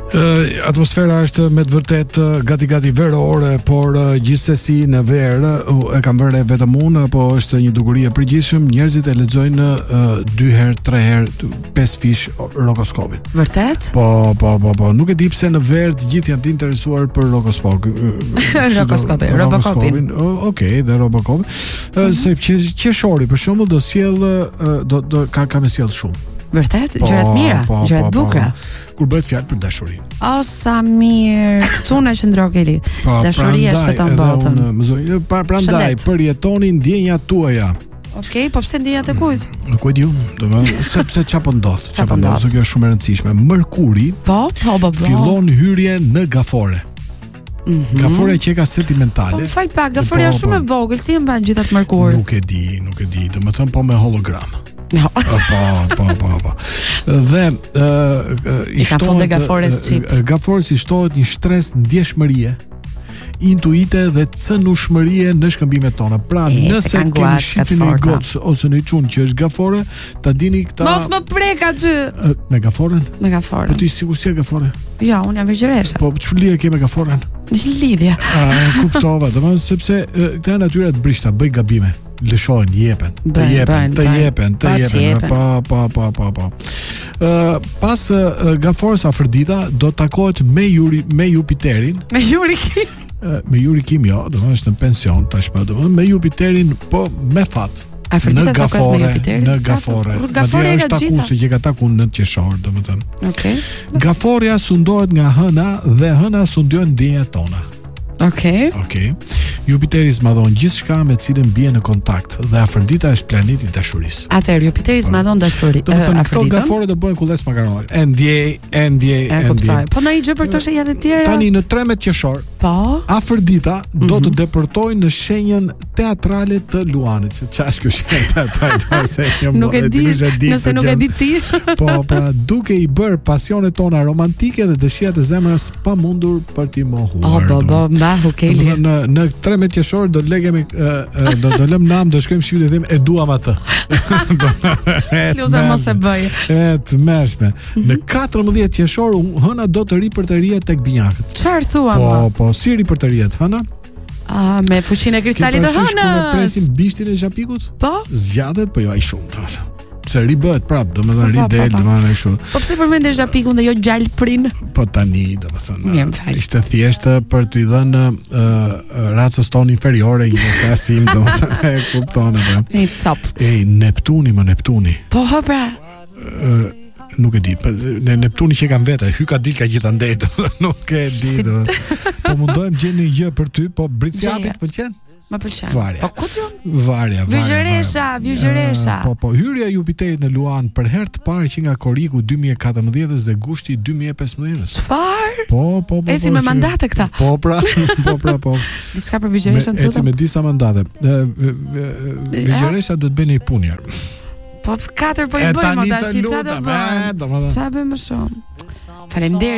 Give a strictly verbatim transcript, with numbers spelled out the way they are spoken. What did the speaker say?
Uh, atmosfera është me të vërtet uh, gati gati verore, por uh, gjithsesi në verë uh, e kam vënë vetëm unë, apo është një dukuri e përgjithshëm, njerëzit e lexojnë uh, dy herë, tre herë, pesë fish rokoskopin. Vërtet? Po, po, po, po, nuk e di pse në verë të gjithë janë të interesuar për rokoskopin. Rokoskopin, Robocopin. Uh, Okej, dhe Robocopin. Uh, mm-hmm. Se qeshori për shembull do sjell uh, do do ka ka më sjell shumë. Vërtet, gjërat mira, gjërat bukura. Kur bëhet fjalë për dashurinë. O sa mirë, këtu na qëndro Keli. Dashuria shpëton botën. Pra, prandaj përjetoni ndjenjat tuaja. Okej, po pse ndjenjat e kujt? Nuk e di unë, domethënë sepse çapo ndodh, çapo ndodh, kjo është shumë e rëndësishme. Mërkuri, po, po, po, po. Fillon hyrje në gafore. Mm-hmm. Gafore që ka sentimentale. Po fal pak, gaforia është shumë e vogël, si e mban gjithat mërkur? Nuk e di, nuk e di, domethënë po me hologram. No. po, po, po, po. Dhe uh, i shtohet gafores shqip. Gafores i shtohet një shtres ndjeshmërie, intuite dhe cënushmërie në shkëmbimet tona. Pra, e, nëse keni shifin një gocë ose një çun që është gafore, ta dini këta. Mos më prek aty. Uh, me gaforen? Me gaforen. Po ti sigur si e gafore? Ja, unë jam vegjëresha. Po çfarë lidhje ke me gaforen? Një lidhje. Ah, kuptova, domethënë sepse uh, këta natyra të brishta bëjnë gabime. Lëshojnë, jepen, të jepen, të jepen, të jepen, pa, pa, pa, pa, pa. Uh, pas uh, gaforës Afrodita do takohet me Juri, me Jupiterin. Me Juri Kim? Uh, me Juri Kim, jo, do të është në pension tashmë, do të me Jupiterin, po me fat. Afrodita në gafore, me Jupiterin? Në gafore. Gafore e ka gjitha. Se që ka taku në qeshor, do më thënë. Okej. Gaforia sundohet nga hëna dhe hëna sundojnë ndjenjat tona. Okej. Okay. Okej. Okay. Jupiteri zmadhon gjithçka me të cilën bie në kontakt dhe Afrodita është planeti i dashurisë. Atëherë Jupiteri zmadhon dashuri. Do të thonë këto gafore do bëhen kulles makaronore. E ndjej, e ndjej, e ndjej. Po ndonjë gjë për të shenjat e tjera? Tani në tremet qershor, po, Afrodita mm-hmm. do të deportojë në shenjën teatrale të Luanit. Se çfarë është kjo shenjë teatrale? Se nuk e di, nëse nuk e di ti. Po, pra, duke i bërë pasionet tona romantike dhe dëshirat e zemrës pamundur për t'i mohuar. Oh, bo, bo, mbahu Keli. Në në tremet qershor do legemi do do lëm nam, do shkojmë shpjut dhe them e duam atë. Lutem mos e bëj. E të mërshme. Në katërmbëdhjetë qershor hëna do të ri për të rihet tek binjakët. Çfarë thua më? Po, po, si ri për të rihet hëna? Ah, me fuqinë e kristalit të hënës. Ne presim bishtin e xhapikut? Po. Zgjatet, po jo ai shumë. Se ribët prap, domethënë ri del, domethënë kështu. Po pse përmendesh xhapikun dhe jo gjalprin? Po tani, domethënë. Ishte thjesht për t'i dhënë uh, racës tonë inferiore një klasim, domethënë e kupton apo. Një cop. Ej, Neptuni, më Neptuni. Po ha pra. Uh, nuk e di, në Neptuni që kam vete, hy ka dil ka gjithandej, nuk e di. Po mundohem gjeni një gjë për ty, po Britsjapit pëlqen? Më pëlqen. Varja. Po ku ti? Varja, varja. Vjëresha, vjëresha. Po po, hyrja e Jupiterit në Luan për herë të parë që nga Koriku dy mijë e katërmbëdhjetë dhe Gushti dy mijë e pesëmbëdhjetë. Çfarë? Po, po, po. Eci me mandate këta. Po, pra, po, pra, po. Diçka për vjëresha të Eci me disa mandate. Vjëresha do të bëni punë. Po katër po i bëjmë, tash çfarë do bëjmë? Çfarë bëjmë më shumë? Faleminderit.